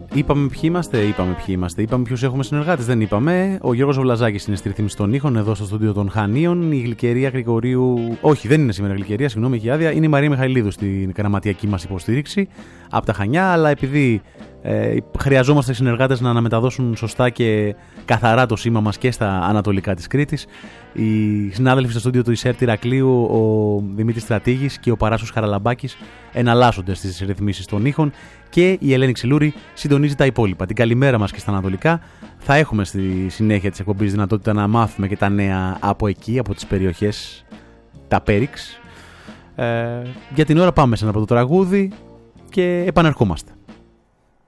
Είπαμε ποιοι είμαστε. Είπαμε ποιους έχουμε συνεργάτες. Δεν είπαμε. Ο Γιώργος Βλαζάκης είναι στη ρύθμιση των ήχων εδώ στο στούντιο των Χανίων. Η Γλυκερία Γρηγορίου. Όχι, δεν είναι σήμερα Γλυκερία, συγγνώμη, έχει άδεια. Είναι η Μαρία Μιχαηλίδου στην γραμματιακή μας υποστήριξη από τα Χανιά. Αλλά επειδή χρειαζόμαστε συνεργάτες να αναμεταδώσουν σωστά και καθαρά το σήμα μας και στα ανατολικά της Κρήτης, οι συνάδελφοι στο στούντιο του Ισέρτη Ηρακλείου, ο Δημήτρης Στρατήγης και ο Παράσος Χαραλαμπάκης, εναλλάσσονται στις ρυθμίσεις των ήχων και η Ελένη Ξυλούρη συντονίζει τα υπόλοιπα. Την καλημέρα μας και στα ανατολικά. Θα έχουμε στη συνέχεια της εκπομπής δυνατότητα να μάθουμε και τα νέα από εκεί, από τις περιοχές, τα Πέριξ. Για την ώρα πάμε σε ένα από το τραγούδι και επανερχόμαστε.